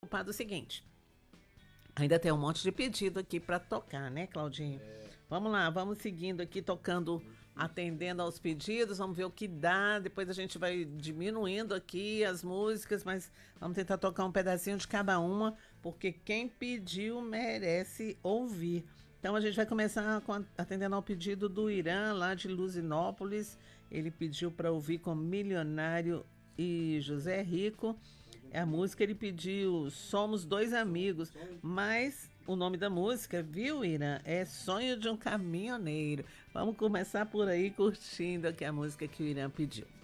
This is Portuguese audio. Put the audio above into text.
preocupado o seguinte. Ainda tem um monte de pedido aqui para tocar, né, Claudinho? Vamos lá, vamos seguindo aqui, tocando, atendendo aos pedidos, vamos ver o que dá. Depois a gente vai diminuindo aqui as músicas, mas vamos tentar tocar um pedacinho de cada uma, porque quem pediu merece ouvir. Então a gente vai começar atendendo ao pedido do Irã, lá de Luzinópolis. Ele pediu para ouvir com Milionário e José Rico. A música ele pediu Somos Dois Amigos, mas o nome da música, viu, Irã? É Sonho de um Caminhoneiro. Vamos começar por aí curtindo aqui a música que o Irã pediu.